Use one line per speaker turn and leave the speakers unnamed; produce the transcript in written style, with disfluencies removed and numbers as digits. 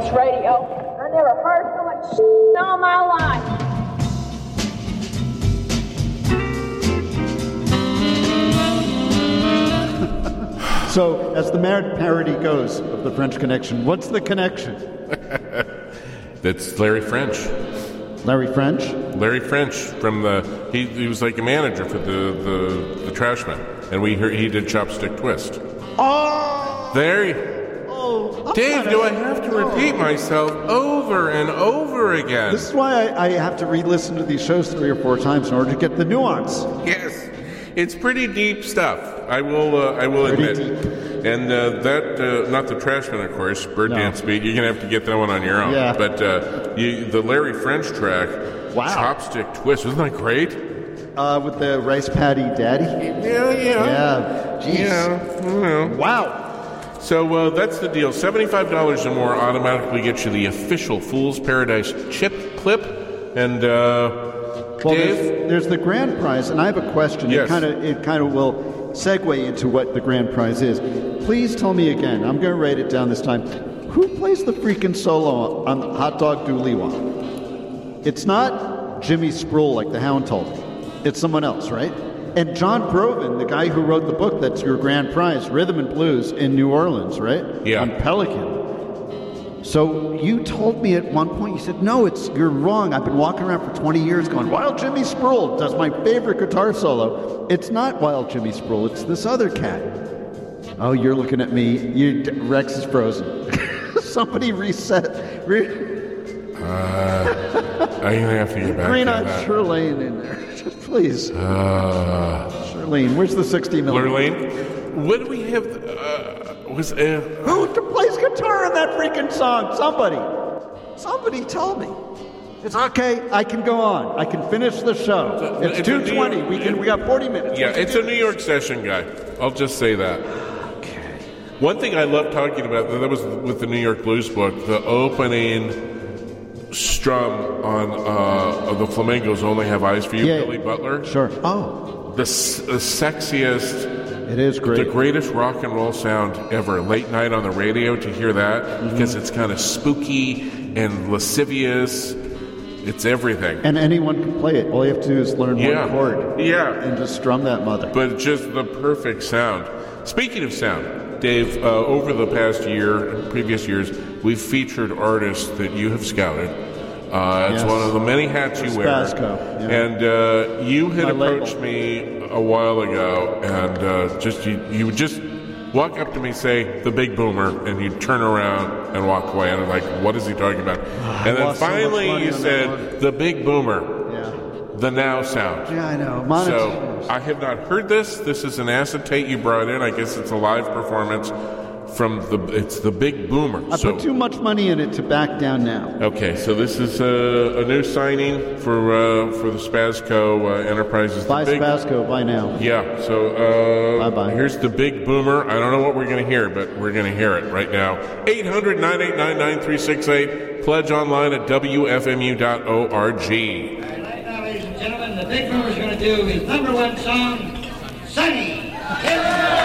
this radio. I never heard so much in all my life.
So, as the parody goes of the French Connection, what's the connection?
That's Larry French.
Larry French?
Larry French from he was like a manager for the Trashmen, and he did Chopstick Twist.
Oh!
Dave, do I have to repeat myself over and over again?
This is why I have to re-listen to these shows 3 or 4 times in order to get the nuance.
Yes, it's pretty deep stuff. I will admit.
Deep.
And that, not the Trashmen, of course, Bird Dance Beat. You're gonna have to get that one on your own.
Yeah.
But the Larry French track, Chopstick Twist, isn't that great?
With the Rice Patty Daddy.
Yeah.
Jeez.
Yeah.
Wow.
So that's the deal. $75 or more automatically gets you the official Fool's Paradise chip clip. And Dave,
there's the grand prize, and I have a question.
Yes.
It kind of will segue into what the grand prize is. Please tell me again. I'm going to write it down this time. Who plays the freaking solo on Hot Dog Dooley-Wah? It's not Jimmy Spruill like the Hound told me. It's someone else, right? And John Broven, the guy who wrote the book that's your grand prize, Rhythm and Blues in New Orleans, right?
Yeah.
On Pelican. So you told me at one point, you said, no, you're wrong. I've been walking around for 20 years going, Wild Jimmy Spruill does my favorite guitar solo. It's not Wild Jimmy Spruill. It's this other cat. Oh, you're looking at me. Rex is frozen. Somebody reset.
I'm going to have to get back
Bring
to
on
that.
Shirlane in there. Please. Shirlene, where's the 60 millimeter?
Lurlene? What do we have?
Who plays guitar in that freaking song? Somebody tell me. It's okay. I can go on. I can finish the show. It's 2:20. We got 40 minutes.
Yeah, it's a New York session guy. I'll just say that.
Okay.
One thing I love talking about, that was with the New York Blues Book, the opening strum on The Flamingos Only Have Eyes for You, Billy Butler.
Sure. Oh.
The sexiest...
It is great.
The greatest rock and roll sound ever. Late night on the radio to hear that, because it's kind of spooky and lascivious. It's everything.
And anyone can play it. All you have to do is learn one chord.
Yeah.
And just strum that mother.
But just the perfect sound. Speaking of sound, Dave, over the past year and previous years, we've featured artists that you have scouted. It's one of the many hats you wear.
Spazco. Yeah.
And you had
My
approached me a while ago, and you would just walk up to me, say, the Big Boomer, and you'd turn around and walk away. And I'm like, what is he talking about? And then finally you said, the Big Boomer.
Yeah.
The Now sound.
Yeah, I know.
So I have not heard this. This is an acetate you brought in. I guess it's a live performance from it's the Big Boomer.
I put too much money in it to back down now.
Okay, so this is a new signing for the Spazco Enterprises.
Buy Spazco, buy now.
Yeah, so
bye-bye.
Here's the Big Boomer. I don't know what we're going to hear, but we're going to hear it right now. 800-989-9368. Pledge online at WFMU.org.
Right now, ladies and gentlemen, the Big Boomer's going to do his #1 song, Sunny.